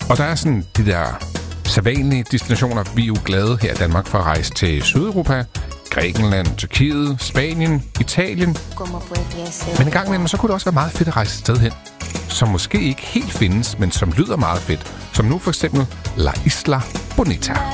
Og der er sådan de der sædvanlige destinationer. Vi er jo glade her i Danmark for at rejse til Sydeuropa, Grækenland, Tyrkiet, Spanien, Italien. Men en gang imellem, så kunne det også være meget fedt at rejse et sted hen, som måske ikke helt findes, men som lyder meget fedt. Som nu for eksempel La Isla Bonita.